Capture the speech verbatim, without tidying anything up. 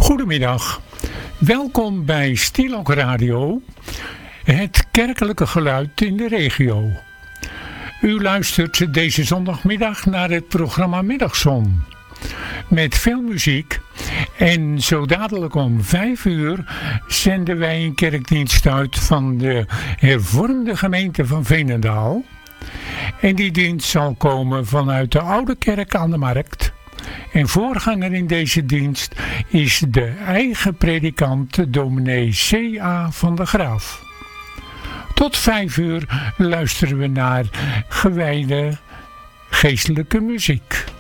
Goedemiddag, welkom bij Stielok Radio, het kerkelijke geluid in de regio. U luistert deze zondagmiddag naar het programma Middagzon, met veel muziek. En zo dadelijk om vijf uur zenden wij een kerkdienst uit van de hervormde gemeente van Veenendaal. En die dienst zal komen vanuit de Oude Kerk aan de Markt. En voorganger in deze dienst is de eigen predikant dominee C A van der Graaf. Tot vijf uur luisteren we naar gewijde geestelijke muziek.